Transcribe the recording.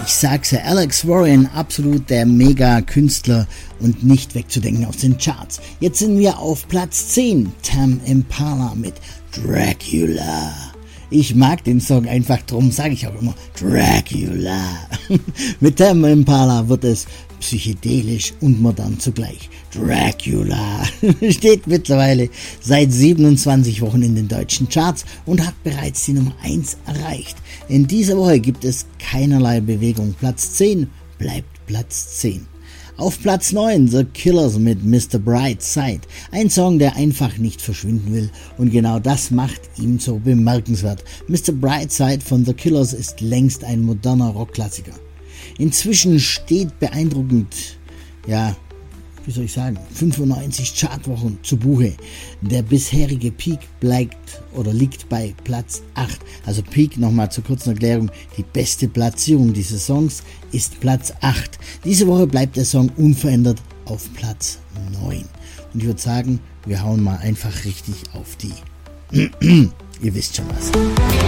ich sag's ja, Alex Warren, absolut der Mega-Künstler und nicht wegzudenken aus den Charts. Jetzt sind wir auf Platz 10, Tame Impala mit Dracula. Ich mag den Song einfach, drum sage ich auch immer Dracula. Mit Tame Impala wird es psychedelisch und modern zugleich. Dracula steht mittlerweile seit 27 Wochen in den deutschen Charts und hat bereits die Nummer 1 erreicht. In dieser Woche gibt es keinerlei Bewegung. Platz 10 bleibt Platz 10. Auf Platz 9 The Killers mit Mr. Brightside. Ein Song, der einfach nicht verschwinden will und genau das macht ihn so bemerkenswert. Mr. Brightside von The Killers ist längst ein moderner Rockklassiker. Inzwischen steht beeindruckend, 95 Chartwochen zu Buche. Der bisherige Peak liegt bei Platz 8. Also Peak, nochmal zur kurzen Erklärung, die beste Platzierung dieses Songs ist Platz 8. Diese Woche bleibt der Song unverändert auf Platz 9. Und ich würde sagen, wir hauen mal einfach richtig auf die. Ihr wisst schon was.